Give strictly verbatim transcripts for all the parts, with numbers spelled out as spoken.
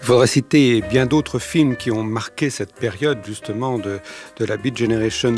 faudrait citer bien d'autres films qui ont marqué cette période justement de, de la Beat Generation.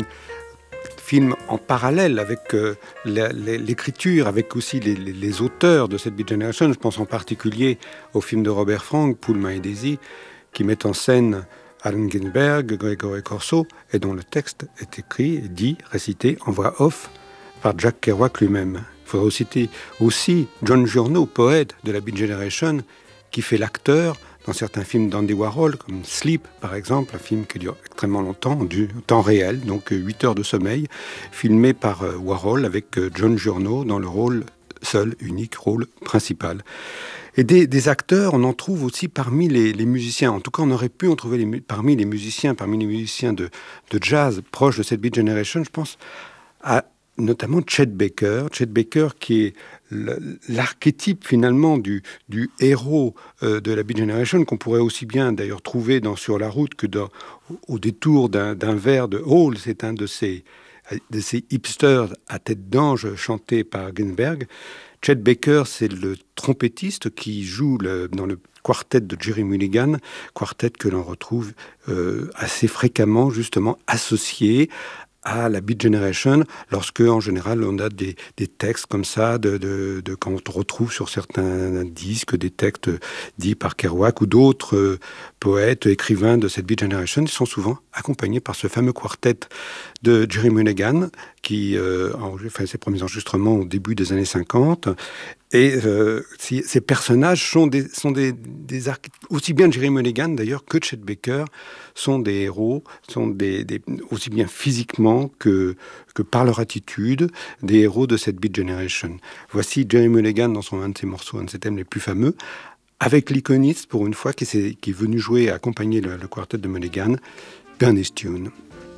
Films en parallèle avec euh, l'écriture, avec aussi les, les, les auteurs de cette Beat Generation. Je pense en particulier au film de Robert Frank, Pullman et Daisy, qui met en scène Allen Ginsberg, Gregory Corso, et dont le texte est écrit, dit, récité en voix off par Jack Kerouac lui-même. Il faudrait citer aussi John Giorno, poète de la Beat Generation, qui fait l'acteur dans certains films d'Andy Warhol, comme Sleep, par exemple, un film qui dure extrêmement longtemps, du temps réel, donc huit heures de sommeil, filmé par Warhol avec John Giorno dans le rôle, seul, unique rôle principal. Et des, des acteurs, on en trouve aussi parmi les, les musiciens. En tout cas, on aurait pu en trouver les, parmi les musiciens, parmi les musiciens de, de jazz proches de cette Beat Generation. Je pense à notamment Chet Baker. Chet Baker qui est l'archétype finalement du, du héros euh, de la Beat Generation, qu'on pourrait aussi bien d'ailleurs trouver dans Sur la route que dans, au détour d'un, d'un vers de Hall. C'est un de ces, de ces hipsters à tête d'ange chanté par Ginsberg. Chet Baker, c'est le trompettiste qui joue le, dans le quartet de Jerry Mulligan, quartet que l'on retrouve euh, assez fréquemment justement associé à la Beat Generation, lorsque, en général, on a des, des textes comme ça, de, de, de, quand on retrouve sur certains disques des textes dits par Kerouac ou d'autres euh, poètes, écrivains de cette Beat Generation, ils sont souvent accompagnés par ce fameux quartet de Jerry Mulligan, qui euh, a fait ses premiers enregistrements au début des années cinquante. Et euh, si, ces personnages sont, des, sont des, des arch... aussi bien Jerry Mulligan d'ailleurs que Chet Baker sont des héros, sont des, des, aussi bien physiquement que, que par leur attitude, des héros de cette Beat Generation. Voici Jerry Mulligan dans son, un de ses morceaux, un de ses thèmes les plus fameux, avec l'iconiste pour une fois qui, qui est venu jouer et accompagner le, le quartet de Mulligan, Bernie's Tune.